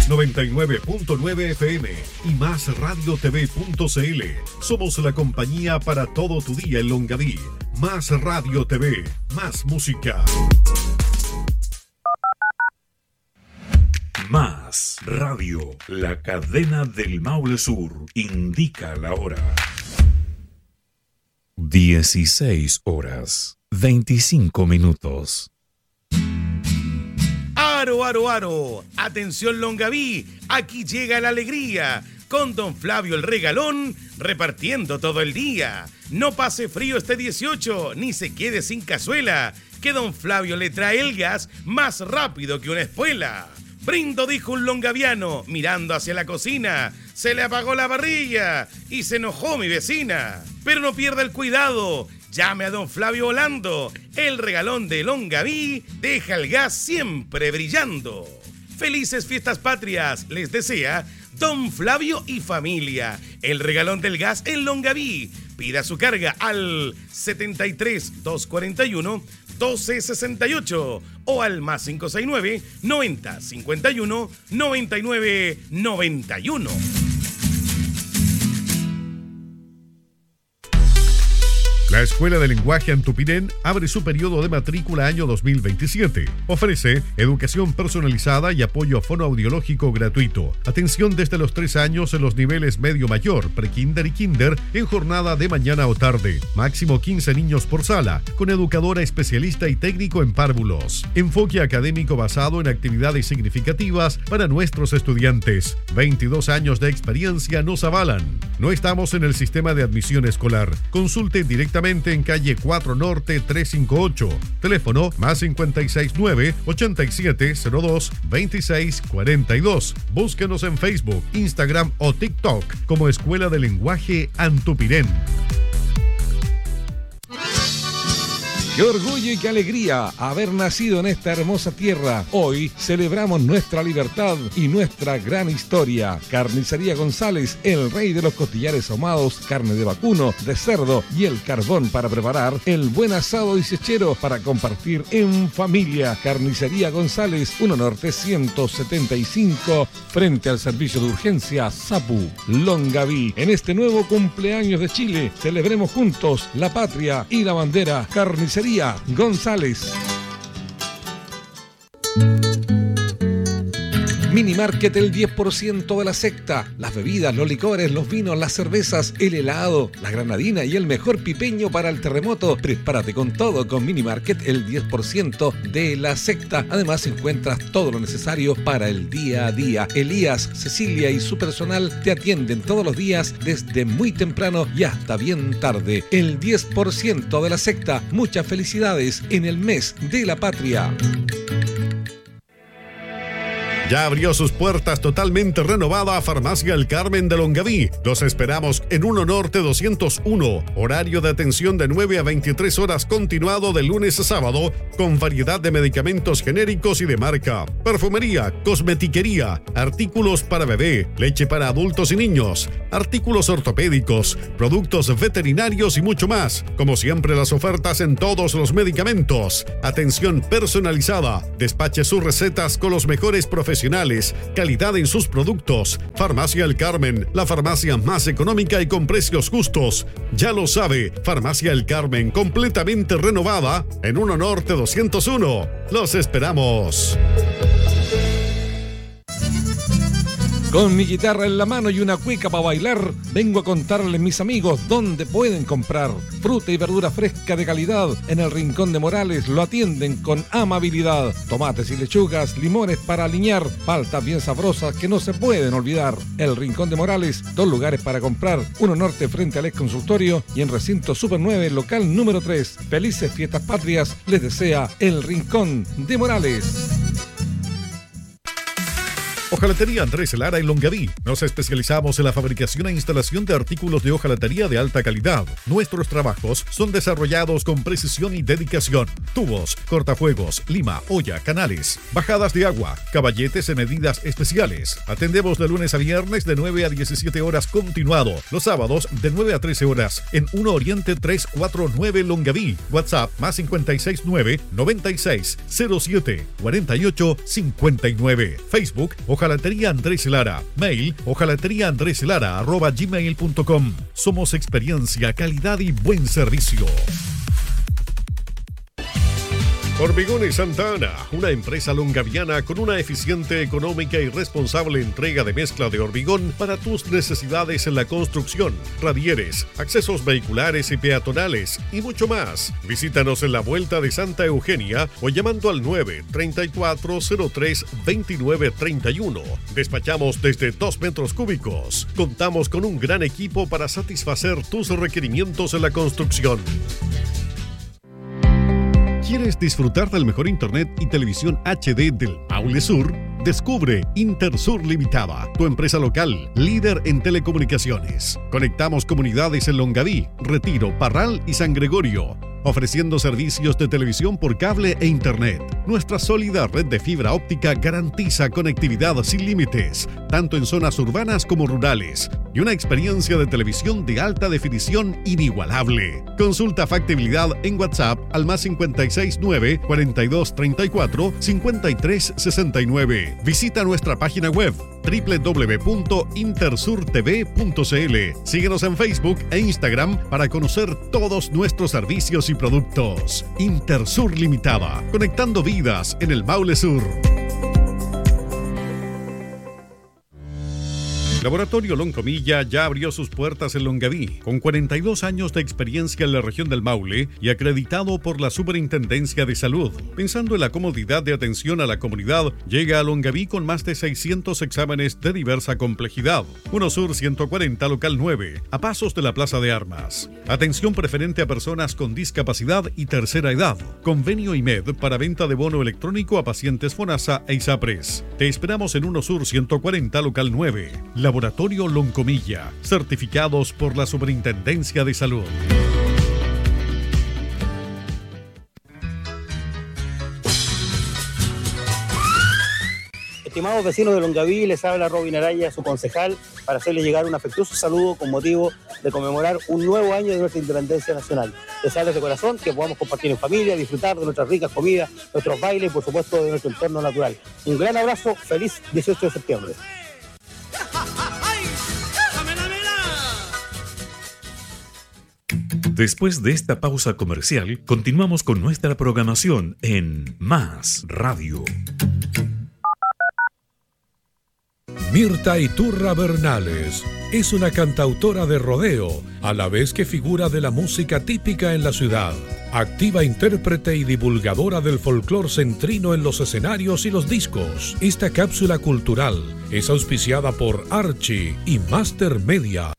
99.9 FM y Más Radio TV.cl. Somos la compañía para todo tu día en Longaví. Más Radio TV, más música. Más Radio, la cadena del Maule Sur, indica la hora. 16 horas, 25 minutos. ¡Aro, aro, aro! ¡Atención Longaví! Aquí llega la alegría, con Don Flavio el Regalón, repartiendo todo el día. No pase frío este 18, ni se quede sin cazuela, que Don Flavio le trae el gas más rápido que una espuela. Brindo, dijo un longaviano, mirando hacia la cocina. Se le apagó la parrilla y se enojó mi vecina. Pero no pierda el cuidado, llame a Don Flavio volando. El regalón de Longaví deja el gas siempre brillando. Felices fiestas patrias les desea Don Flavio y familia. El regalón del gas en Longaví. Pida su carga al 73 241 1268 o al más 569 90 51 99 91. La Escuela de Lenguaje Antupirén abre su periodo de matrícula año 2027. Ofrece educación personalizada y apoyo fonoaudiológico gratuito. Atención desde los 3 años en los niveles medio mayor, prekinder y kinder en jornada de mañana o tarde. Máximo 15 niños por sala, con educadora especialista y técnico en párvulos. Enfoque académico basado en actividades significativas para nuestros estudiantes. 22 años de experiencia nos avalan. No estamos en el sistema de admisión escolar. Consulte directamente en calle 4 Norte 358. Teléfono más 569-8702-2642. Búsquenos en Facebook, Instagram o TikTok como Escuela de Lenguaje Antupirén. ¡Qué orgullo y qué alegría haber nacido en esta hermosa tierra! Hoy celebramos nuestra libertad y nuestra gran historia. Carnicería González, el rey de los costillares ahumados, carne de vacuno, de cerdo y el carbón para preparar el buen asado dieciochero para compartir en familia. Carnicería González, 1 Norte 175, frente al servicio de urgencia Sapu, Longaví. En este nuevo cumpleaños de Chile, celebremos juntos la patria y la bandera. Carnicería González. Mini Market, el 10% de la secta. Las bebidas, los licores, los vinos, las cervezas, el helado, la granadina y el mejor pipeño para el terremoto. Prepárate con todo con Mini Market, el 10% de la secta. Además encuentras todo lo necesario para el día a día. Elías, Cecilia y su personal te atienden todos los días desde muy temprano y hasta bien tarde. El 10% de la secta. Muchas felicidades en el mes de la patria. Ya abrió sus puertas totalmente renovada Farmacia El Carmen de Longaví. Los esperamos en 1 Norte 201. Horario de atención de 9 a 23 horas continuado de lunes a sábado, con variedad de medicamentos genéricos y de marca. Perfumería, cosmetiquería, artículos para bebé, leche para adultos y niños, artículos ortopédicos, productos veterinarios y mucho más. Como siempre, las ofertas en todos los medicamentos. Atención personalizada. Despache sus recetas con los mejores profesionales. Calidad en sus productos. Farmacia El Carmen, la farmacia más económica y con precios justos. Ya lo sabe, Farmacia El Carmen, completamente renovada en 1 Norte 201. Los esperamos. Con mi guitarra en la mano y una cueca para bailar, vengo a contarles, mis amigos, dónde pueden comprar fruta y verdura fresca de calidad. En el Rincón de Morales lo atienden con amabilidad. Tomates y lechugas, limones para aliñar, paltas bien sabrosas que no se pueden olvidar. El Rincón de Morales, 2 lugares para comprar: 1 Norte frente al ex consultorio y en Recinto Super 9, local número 3. Felices fiestas patrias les desea el Rincón de Morales. Hojalatería Andrés Lara en Longaví. Nos especializamos en la fabricación e instalación de artículos de hojalatería de alta calidad. Nuestros trabajos son desarrollados con precisión y dedicación. Tubos, cortafuegos, lima, olla, canales, bajadas de agua, caballetes en medidas especiales. Atendemos de lunes a viernes de 9 a 17 horas continuado. Los sábados de 9 a 13 horas en 1 Oriente 349 Longaví. WhatsApp más 569 96 07 48 59. Facebook Hojalatería Andrés Lara. Mail hojalateriaandreslara@gmail.com. Somos experiencia, calidad y buen servicio. Hormigones Santa Ana, una empresa longaviana con una eficiente, económica y responsable entrega de mezcla de hormigón para tus necesidades en la construcción, radieres, accesos vehiculares y peatonales y mucho más. Visítanos en la Vuelta de Santa Eugenia o llamando al 93403-2931. Despachamos desde 2 metros cúbicos. Contamos con un gran equipo para satisfacer tus requerimientos en la construcción. ¿Quieres disfrutar del mejor internet y televisión HD del Maule Sur? Descubre Intersur Limitada, tu empresa local, líder en telecomunicaciones. Conectamos comunidades en Longaví, Retiro, Parral y San Gregorio, ofreciendo servicios de televisión por cable e internet. Nuestra sólida red de fibra óptica garantiza conectividad sin límites, tanto en zonas urbanas como rurales, y una experiencia de televisión de alta definición inigualable. Consulta factibilidad en WhatsApp al +569 4234 5369. Visita nuestra página web www.intersurtv.cl. Síguenos en Facebook e Instagram para conocer todos nuestros servicios y productos. Intersur Limitada, conectando vidas en el Maule Sur. Laboratorio Loncomilla ya abrió sus puertas en Longaví, con 42 años de experiencia en la región del Maule y acreditado por la Superintendencia de Salud. Pensando en la comodidad de atención a la comunidad, llega a Longaví con más de 600 exámenes de diversa complejidad. 1 Sur 140, local 9, a pasos de la Plaza de Armas. Atención preferente a personas con discapacidad y tercera edad. Convenio IMED para venta de bono electrónico a pacientes FONASA e ISAPRES. Te esperamos en 1 Sur 140, local 9. Laboratorio Loncomilla, certificados por la Superintendencia de Salud. Estimados vecinos de Longaví, les habla Robin Araya, su concejal, para hacerles llegar un afectuoso saludo con motivo de conmemorar un nuevo año de nuestra independencia nacional. Desearles de corazón que podamos compartir en familia, disfrutar de nuestras ricas comidas, nuestros bailes y por supuesto de nuestro entorno natural. Un gran abrazo, feliz 18 de septiembre. Después de esta pausa comercial, continuamos con nuestra programación en Más Radio. Mirta Iturra Bernales es una cantautora de rodeo, a la vez que figura de la música típica en la ciudad. Activa intérprete y divulgadora del folclor centrino en los escenarios y los discos. Esta cápsula cultural es auspiciada por Archie y Master Media.